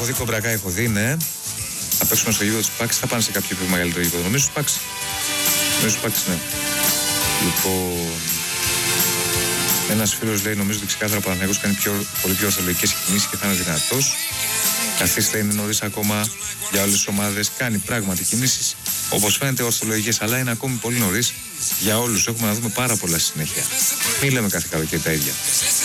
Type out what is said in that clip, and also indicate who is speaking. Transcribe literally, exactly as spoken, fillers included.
Speaker 1: έχω δει κομπρακά, έχω δει, ναι. Θα παίξουμε στο γήπεδο του Πάξ, θα πάνε σε κάποιο πιο μεγαλύτερο γήπεδο. Νομίζω του Πάξ. Νομίζω του Πάξ, ναι. Λοιπόν. Ένας φίλος λέει: νομίζω ότι ξεκάθαρα ο Παναθηναϊκός κάνει πιο, πολύ πιο ορθολογικές κινήσεις και θα είναι δυνατός. Καθίστε, είναι νωρίς ακόμα για όλες τις ομάδες. Κάνει πράγματι κινήσεις όπως φαίνεται ορθολογικές, αλλά είναι ακόμη πολύ νωρίς για όλους. Έχουμε να δούμε πάρα πολλά στη συνέχεια. Μην λέμε κάθε καλοκαίρι τα ίδια.